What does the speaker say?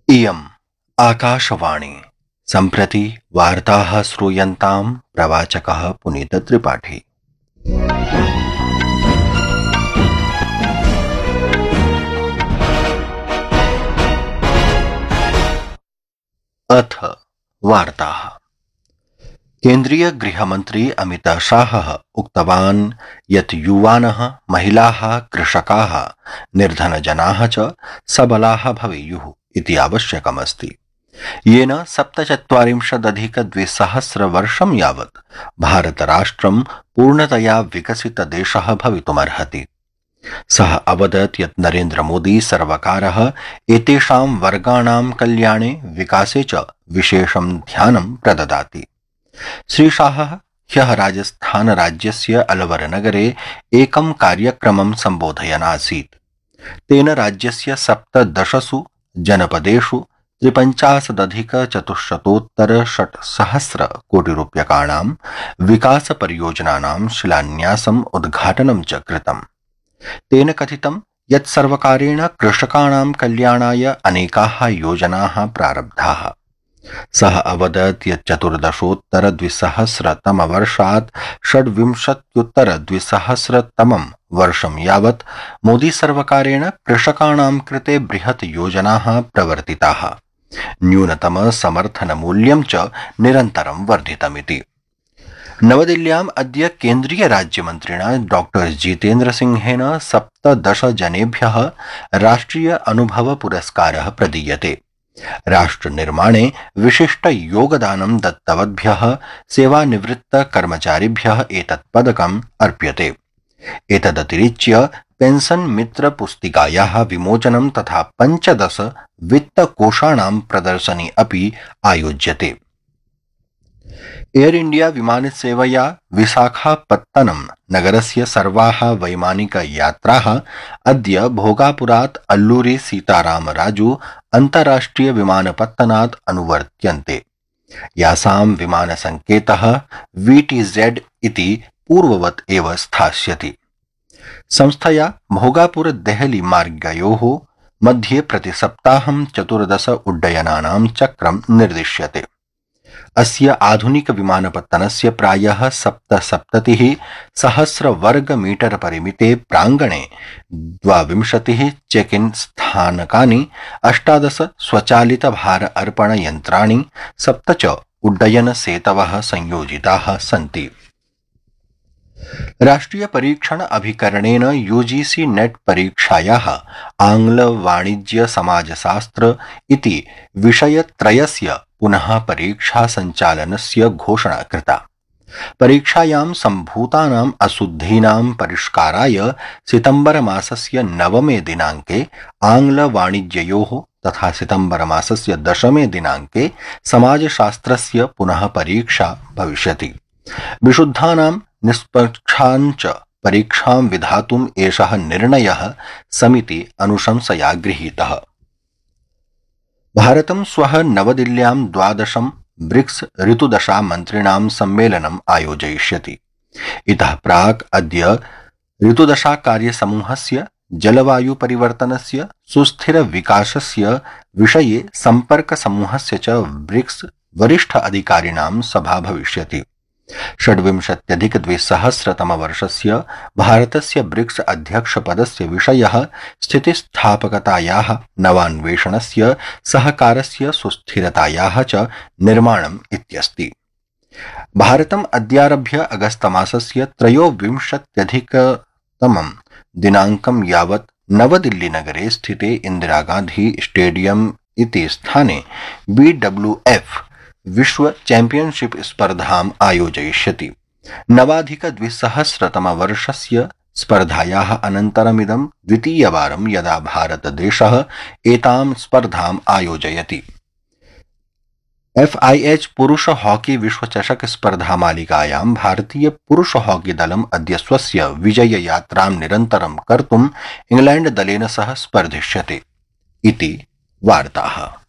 इयम् आकाशवाणी। सम्प्रति वार्ताः श्रूयन्तां प्रवाचकः पुनीतत्रिपाठी। अथ वार्ताः। केन्द्रीय गृहमन्त्री अमित शाहः उक्तवान् यत् युवानः, महिलाः, कृषकाः, निर्धनजनाः च सबलाः भवेयुः इति आवश्यकमस्ति, येन 47-अधिक-2000 वर्षं यावत् भारतराष्ट्रं पूर्णतया विकसितदेशः भवितुमर्हति। सः अवदत् यत् नरेन्द्रमोदी सर्वकारः एतेषां वर्गाणां कल्याणे, विकासे च विशेषं ध्यानं प्रददाति। श्रीशाहः ह्यः राजस्थानराज्यस्य अलवरनगरे एकं कार्यक्रमं सम्बोधयन् आसीत्। तेन राज्यस्य 17 जनपदेषु 53,400 कोटिरूप्यकाणां विकासपरियोजनानां शिलान्यासम्, उद्घाटनं च कृतम्। तेन कथितं यत् सर्वकारेण कृषकाणां कल्याणाय अनेकाः योजनाः प्रारब्धाः। सः अवदत् यत् 14-2000 26-2000 वर्षं यावत् मोदी सर्वकारेण कृषकाणां कृते बृहत् योजनाः प्रवर्तिताः। न्यूनतम समर्थन मूल्यं च निरन्तरं वर्धितमिति। नवदिल्ल्याम् अद्य केन्द्रीय राज्यमन्त्रिणा डॉक्टर जितेन्द्र सिंहेन 17 जनेभ्यः राष्ट्रिय अनुभव पुरस्कारः प्रदीयते। राष्ट्रनिर्माणे विशिष्ट योगदानं दत्तवद्भ्यः सेवानिवृत्त कर्मचारिभ्यः एतत् पदकम् अर्प्यते। एतदतिरिच्य पेन्शन मित्र पुस्तिकायाः विमोचनं तथा 15 वित्तकोषाणां प्रदर्शनी अपि आयोज्यते। एयर इंडिया विमानसेवया विशाखापत्तनम नगरस्य सर्वाः वैमानिकयात्राः अद्य भोगापुरात् अल्लूरी सीतारामराजु अन्ताराष्ट्रिय विमानपत्तनात् अनुवर्त्यन्ते, यासां विमानसङ्केतः VTZ इति पूर्ववत् एव स्थास्यति। संस्थया भोगापुर देहली मार्गयोः मध्ये प्रतिसप्ताहं 14 उड्डयनानां चक्रं निर्दिश्यते। अस्य आधुनिक विमानपत्तनस्य प्रायः 77,000 वर्गमीटर परिमिते प्राङ्गणे 22 चेक-इन स्थानकानि, 18 स्वचालित भार अर्पण यन्त्राणि, 7 च उड्डयन सेतवः संयोजिताः सन्ति। राष्ट्रिय परीक्षण अभिकरणेन UGC नेट परीक्षायाः आङ्ग्ल, वाणिज्य, समाजशास्त्र इति विषयत्रयस्य पुनः परीक्षा सञ्चालनस्य घोषणा कृता। परीक्षायां सम्भूतानाम् अशुद्धीनां परिष्काराय सितम्बर मासस्य 9 दिनाङ्के आङ्ग्ल वाणिज्ययोः तथा सितम्बर मासस्य 10 दिनाङ्के समाजशास्त्रस्य पुनः परीक्षा भविष्यति। विशुद्धानां निष्पक्षाञ्च परीक्षां विधातुम् एषः निर्णयः समिति अनुशंसया गृहीतः। भारतं श्वः नवदिल्ल्यां 12 ब्रिक्स ऋतुदशा मन्त्रिणां सम्मेलनम् आयोजयिष्यति। इतः प्राक् अद्य ऋतुदशा कार्यसमूहस्य जलवायु परिवर्तनस्य, सुस्थिर विकासस्य विषये सम्पर्कसमूहस्य च ब्रिक्स वरिष्ठ अधिकारिणां सभा भविष्यति। 26-अधिक-2000 वर्षस्य भारतस्य ब्रिक्स अध्यक्षपदस्य विषयः स्थितिस्थापकतायाः, नवान्वेषणस्य, सहकारस्य, सुस्थिरतायाः च निर्माणम् इत्यस्ति। भारतम् अद्यारभ्य अगस्तमासस्य 23 दिनाङ्कं यावत् नवदिल्लीनगरे स्थिते इन्दिरागान्धी स्टेडियम इति स्थाने BWF विश्व चैम्पियनशिप स्पर्धाम् आयोजयिष्यति। 9-2000 वर्षस्य स्पर्धायाः अनन्तरमिदं द्वितीयवारं यदा भारतदेशः एतां स्पर्धाम् आयोजयति। FIH पुरुष हॉकी विश्वचषक स्पर्धामालिकायां भारतीय पुरुष हॉकी दलम् अद्य स्वस्य विजययात्रां निरन्तरं कर्तुम् इंग्लैण्ड दलेन सह स्पर्धिष्यते इति वार्ताः।